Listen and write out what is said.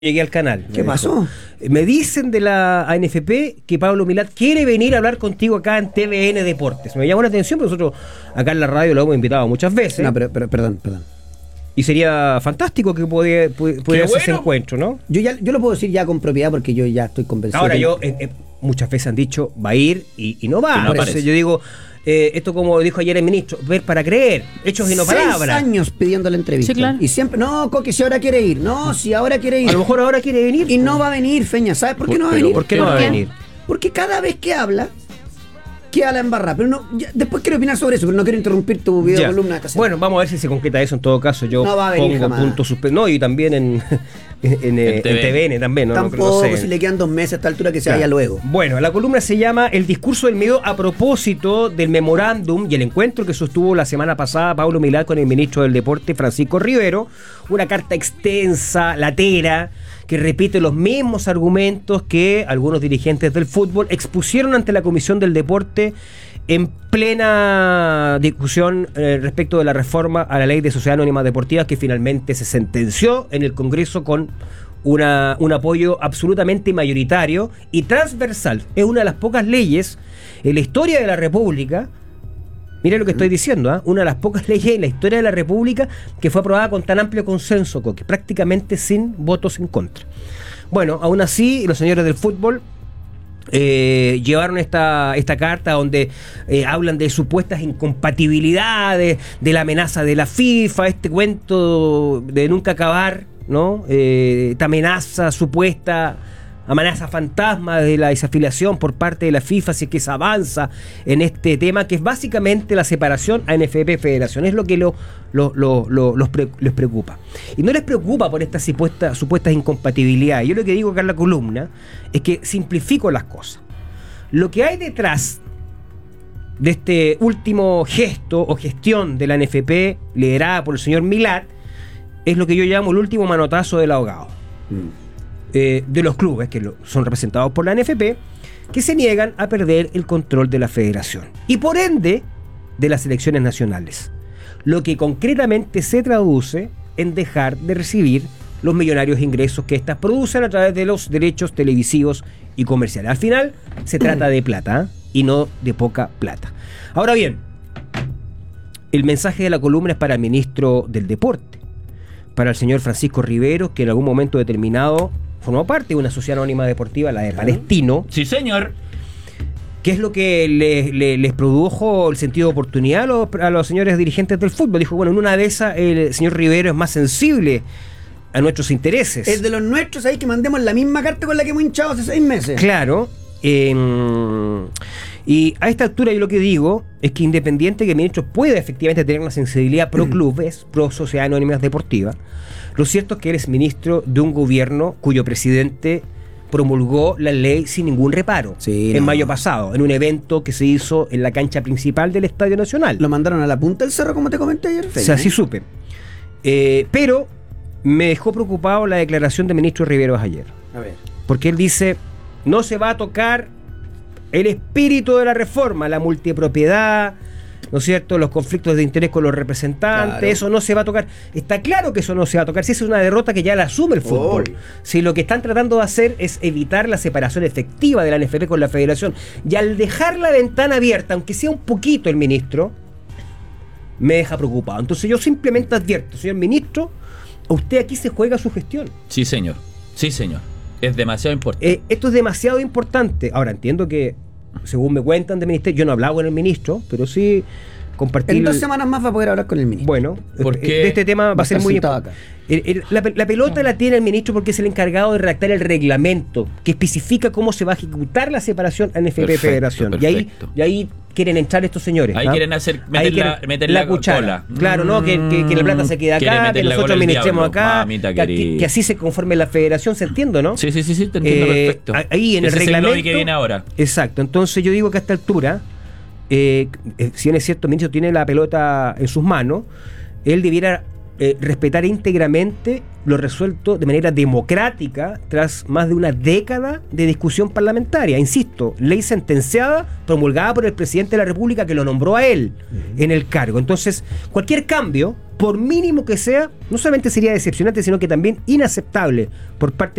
Llegué al canal. ¿Qué pasó? Me dicen de la ANFP que Pablo Milat quiere venir a hablar contigo acá en TVN Deportes. Me llamó la atención porque nosotros acá en la radio lo hemos invitado muchas veces. No, pero perdón. Y sería fantástico que pudiera hacer ese encuentro, ¿no? Yo lo puedo decir ya con propiedad porque yo ya estoy convencido. Ahora muchas veces han dicho va a ir y no va. No Entonces yo digo, esto como dijo ayer el ministro, ver para creer, hechos y no 6 palabras. años pidiendo la entrevista. Sí, claro. Y siempre, no, Coque, si ahora quiere ir. No, si ahora quiere ir. A lo mejor ahora quiere venir. Y no va a venir, Feña. ¿Sabes por qué no va a venir? ¿Por qué no va a venir? Porque cada vez que habla, queda la embarrada. Pero no, después quiero opinar sobre eso, pero no quiero interrumpir tu video columna de esta semana. Bueno, vamos a ver si se concreta eso en todo caso. Yo no va a venir pongo jamás. punto suspenso. No, y también en TVN también. No, tampoco, no sé. si le quedan 2 meses a esta altura, que se vaya luego. Bueno, la columna se llama El discurso del miedo a propósito del memorándum y el encuentro que sostuvo la semana pasada Pablo Milat con el ministro del Deporte, Francisco Rivero. Una carta extensa, latera, que repite los mismos argumentos que algunos dirigentes del fútbol expusieron ante la Comisión del Deporte en plena discusión respecto de la reforma a la ley de sociedades anónimas deportivas, que finalmente se sentenció en el Congreso con un apoyo absolutamente mayoritario y transversal. Es una de las pocas leyes en la historia de la República. Mira lo que estoy diciendo, una de las pocas leyes en la historia de la República que fue aprobada con tan amplio consenso, Coque, prácticamente sin votos en contra. Bueno, aún así, los señores del fútbol llevaron esta carta donde hablan de supuestas incompatibilidades, de la amenaza de la FIFA, este cuento de nunca acabar, ¿no? Esta amenaza fantasma de la desafiliación por parte de la FIFA, si es que se avanza en este tema, que es básicamente la separación a NFP-Federación. Es lo que les preocupa. Y no les preocupa por estas supuestas incompatibilidades. Yo lo que digo acá en la columna es que simplifico las cosas. Lo que hay detrás de este último gesto o gestión de la NFP, liderada por el señor Milat, es lo que yo llamo el último manotazo del ahogado. De los clubes que son representados por la NFP, que se niegan a perder el control de la federación y por ende de las selecciones nacionales, lo que concretamente se traduce en dejar de recibir los millonarios ingresos que éstas producen a través de los derechos televisivos y comerciales. Al final se trata de plata, y no de poca plata. Ahora bien, el mensaje de la columna es para el ministro del Deporte, para el señor Francisco Rivero, que en algún momento determinado formó parte de una sociedad anónima deportiva, la de Palestino. Sí, señor. ¿Qué es lo que les produjo el sentido de oportunidad a los señores dirigentes del fútbol? Dijo, bueno, en una de esas el señor Rivero es más sensible a nuestros intereses. Es de los nuestros ahí que mandemos la misma carta con la que hemos hinchado hace 6 meses. Claro. Y a esta altura yo lo que digo es que independiente que el ministro pueda efectivamente tener una sensibilidad pro clubes, pro sociedades anónimas deportivas, lo cierto es que él es ministro de un gobierno cuyo presidente promulgó la ley sin ningún reparo en mayo pasado, en un evento que se hizo en la cancha principal del Estadio Nacional. Lo mandaron a la punta del cerro, como te comenté ayer, Fede. O sea, sí supe. Pero me dejó preocupado la declaración del ministro Riveros ayer. A ver. Porque él dice, no se va a tocar el espíritu de la reforma, la multipropiedad, ¿no es cierto?, los conflictos de interés con los representantes, claro. Eso no se va a tocar. Está claro que eso no se va a tocar, si es una derrota que ya la asume el fútbol. Si lo que están tratando de hacer es evitar la separación efectiva de la NFP con la federación, y al dejar la ventana abierta, aunque sea un poquito el ministro, me deja preocupado. Entonces yo simplemente advierto, señor ministro, a usted aquí se juega su gestión. Sí, señor. Sí, señor. Es demasiado importante. Esto es demasiado importante. Ahora, entiendo que, según me cuentan del ministerio, yo no he hablado con el ministro, pero sí compartir. En 2 semanas más va a poder hablar con el ministro. Bueno, de este tema va a ser muy importante. La pelota la tiene el ministro porque es el encargado de redactar el reglamento que especifica cómo se va a ejecutar la separación NFP-Federación. Y ahí quieren entrar estos señores. Ahí quieren meter la cuchara. Claro, no, que la plata se quede acá, que nosotros administremos acá, que así se conforme la federación, ¿se entiende, no? Sí, te entiendo perfecto. Ahí en el reglamento. Es el que viene ahora. Exacto, entonces yo digo que a esta altura, si bien es cierto, el ministro tiene la pelota en sus manos, él debiera respetar íntegramente lo resuelto de manera democrática tras más de una década de discusión parlamentaria. Insisto, ley sentenciada, promulgada por el presidente de la República que lo nombró a él en el cargo. Entonces, cualquier cambio, por mínimo que sea, no solamente sería decepcionante, sino que también inaceptable por parte